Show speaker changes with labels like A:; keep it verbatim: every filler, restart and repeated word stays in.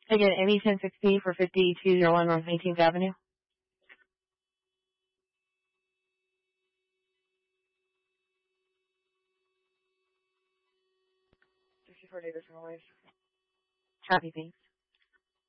A: Again, M E ten sixty for fifty-two oh one North eighteenth Avenue. sixty-four Davis Rollways. Copy, thanks.